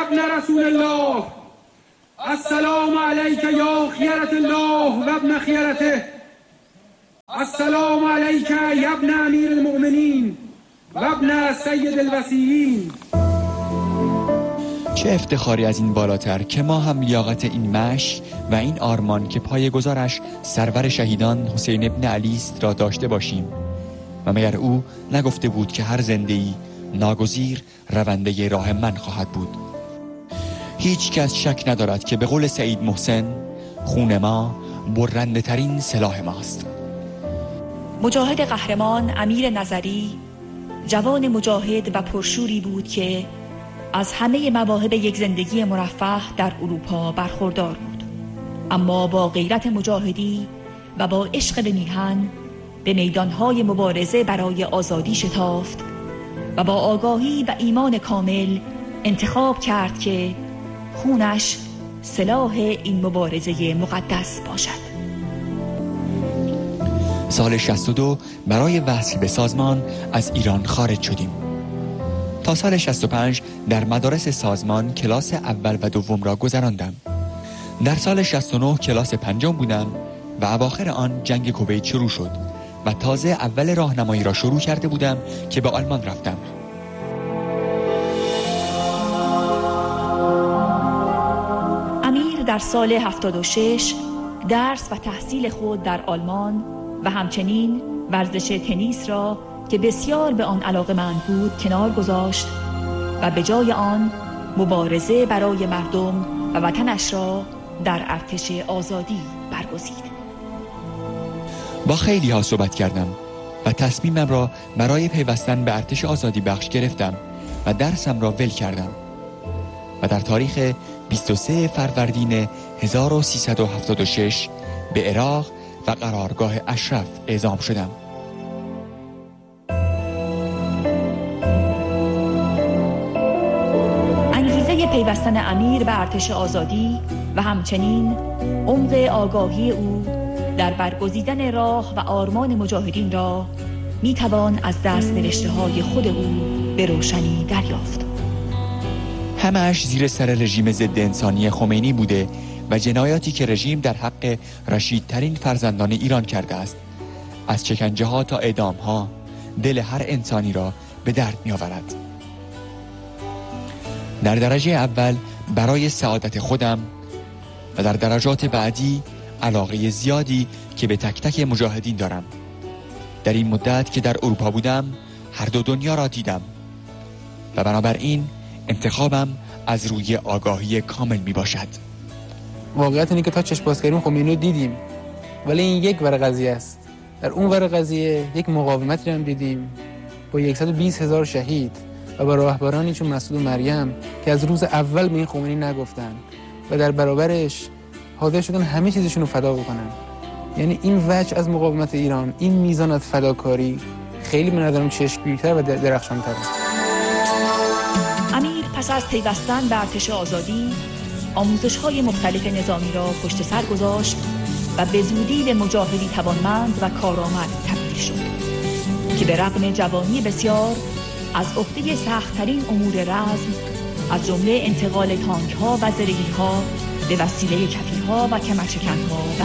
ابن رسول الله، السلام علیک یا خیرة الله و ابن خیرته، السلام علیک یا ابن امیر المؤمنین و ابن سید الوصیین. چه افتخاری از این بالاتر که ما هم لیاقت این مشی و این آرمان که پایه‌گذارش سرور شهیدان حسین ابن علی است را داشته باشیم. و مگر او نگفته بود که هر زنده‌ای ناگزیر رونده راه من خواهد بود؟ هیچ کس شک ندارد که به قول سعید محسن، خون ما برنده ترین سلاح ماست. مجاهد قهرمان امیر نظری جوان مجاهد و پرشوری بود که از همه مواهب یک زندگی مرفه در اروپا برخوردار بود، اما با غیرت مجاهدی و با عشق به میهن به میدانهای مبارزه برای آزادی شتافت و با آگاهی و ایمان کامل انتخاب کرد که خونش سلاح این مبارزه مقدس باشد. سال 62 برای وصل به سازمان از ایران خارج شدیم. تا سال 65 در مدارس سازمان کلاس اول و دوم را گذراندم. در سال 69 کلاس پنجم بودم و اواخر آن جنگ کویت شروع شد و تازه اول راهنمایی را شروع کرده بودم که به آلمان رفتم. امیر در سال 76 درس و تحصیل خود در آلمان و همچنین ورزش تنیس را که بسیار به آن علاقه‌مند بود کنار گذاشت و به جای آن مبارزه برای مردم و وطنش را در ارتش آزادی برگزید. با خیلی ها صحبت کردم و تصمیمم را برای پیوستن به ارتش آزادی بخش گرفتم و درسم را ول کردم و در تاریخ 23 فروردین 1376 به عراق و قرارگاه اشرف اعزام شدم. انگیزه پیوستن امیر به ارتش آزادی و همچنین عمق آگاهی او در برگزیدن راه و آرمان مجاهدین را میتوان از دست نوشته‌های خود او به روشنی دریافت. همه‌اش زیر سر رژیم ضد انسانی خمینی بوده و جنایاتی که رژیم در حق رشیدترین فرزندان ایران کرده است، از شکنجه‌ها تا اعدام‌ها، دل هر انسانی را به درد می‌آورد. در درجه اول برای سعادت خودم و در درجات بعدی علاقه زیادی که به تک تک مجاهدین دارم. در این مدت که در اروپا بودم هر دو دنیا را دیدم و بنابراین انتخابم از روی آگاهی کامل می باشد. واقعیت اینه که تا چشم باز کردیم خمینی رو دیدیم، ولی این یک ور قضیه است. در اون ور قضیه یک مقاومتی هم دیدیم با 120,000 شهید و با راهبرانی چون مسعود و مریم که از روز اول به این خمینی نگفتن و در برابرش حاضر شدن همه چیزشون رو فدا بکنن. یعنی این وجه از مقاومت ایران، این میزان از فداکاری خیلی به نظرم چشمگیرتر و درخشان‌تره. امیر پس از پیوستن به ارتش آزادی آموزش‌های مختلف نظامی را پشت سر گذاشت و به زودی به مجاهدی توانمند و کارآمد تبدیل شد که به رغم جوانی بسیار از عهده سخت‌ترین امور رزم از جمله انتقال تانک‌ها و زرهی‌ها به وسیله کفی‌ها و کمرشکن‌ها